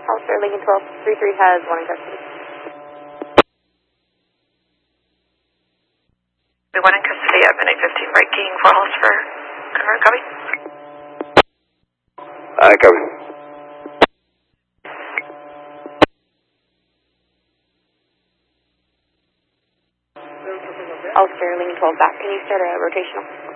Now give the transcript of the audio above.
Officer Lincoln 1233 has one in custody. We one in custody at minute 15 breaking 4 holes for confirm copy. Copy. Officer Lincoln 12 back. Can you start a rotational?